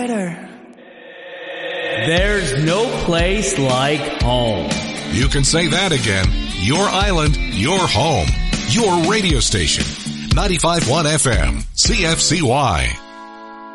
There's no place like home. You can say that again. Your island, your home, your radio station. 95.1 FM, CFCY.